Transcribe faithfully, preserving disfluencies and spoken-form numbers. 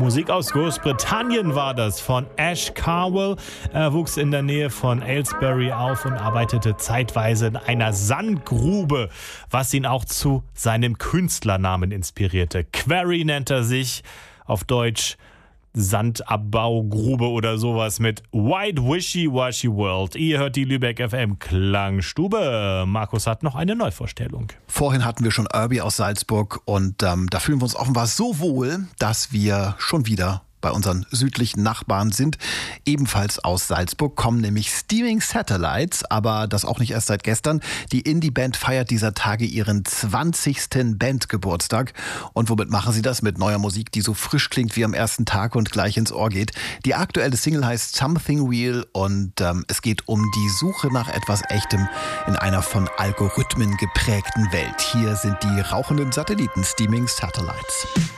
Musik aus Großbritannien war das von Ash Carwell. Er wuchs in der Nähe von Aylesbury auf und arbeitete zeitweise in einer Sandgrube, was ihn auch zu seinem Künstlernamen inspirierte. Quarry nennt er sich, auf Deutsch Sandabbaugrube oder sowas mit White Wishy Washy World. Ihr hört die Lübeck F M Klangstube. Markus hat noch eine Neuvorstellung. Vorhin hatten wir schon Irby aus Salzburg und ähm, da fühlen wir uns offenbar so wohl, dass wir schon wieder bei unseren südlichen Nachbarn sind. Ebenfalls aus Salzburg kommen nämlich Steaming Satellites, aber das auch nicht erst seit gestern. Die Indie-Band feiert dieser Tage ihren zwanzigsten Bandgeburtstag. Und womit machen sie das? Mit neuer Musik, die so frisch klingt wie am ersten Tag und gleich ins Ohr geht. Die aktuelle Single heißt Something Real und ähm, es geht um die Suche nach etwas Echtem in einer von Algorithmen geprägten Welt. Hier sind die rauchenden Satelliten, Steaming Satellites.